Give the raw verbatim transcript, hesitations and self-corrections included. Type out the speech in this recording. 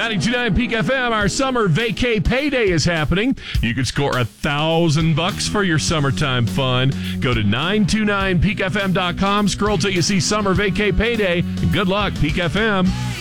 ninety-two point nine Peak F M, our summer vacay payday is happening. You could score a thousand bucks for your summertime fun. Go to nine two nine peak f m dot com, scroll till you see summer vacay payday, and good luck, Peak F M.